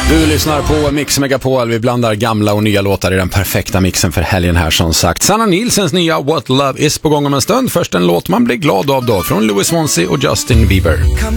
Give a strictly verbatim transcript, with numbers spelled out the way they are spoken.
Du lyssnar på Mix Megapol. Vi blandar gamla och nya låtar i den perfekta mixen för helgen här, som sagt. Sanna Nilssons nya What Love Is på gång om en stund. Först en låt man blir glad av då, från Louis Swansea och Justin Bieber.